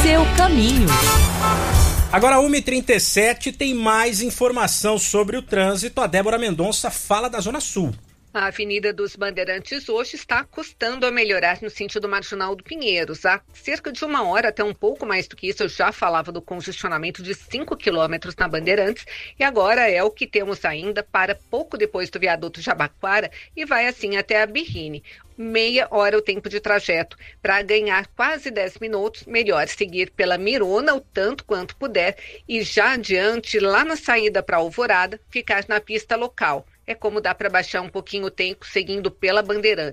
seu caminho. Agora, 1h37, tem mais informação sobre o trânsito. A Débora Mendonça fala da Zona Sul. A Avenida dos Bandeirantes hoje está custando a melhorar no sentido marginal do Pinheiros. Há cerca de uma hora, até um pouco mais do que isso, eu já falava do congestionamento de 5 quilômetros na Bandeirantes e agora é o que temos ainda para pouco depois do viaduto Jabaquara e vai assim até a Birrine. Meia hora o tempo de trajeto. Para ganhar quase 10 minutos, melhor seguir pela Miruna o tanto quanto puder e já adiante, lá na saída para Alvorada, ficar na pista local. É como dá para baixar um pouquinho o tempo seguindo pela Bandeirantes.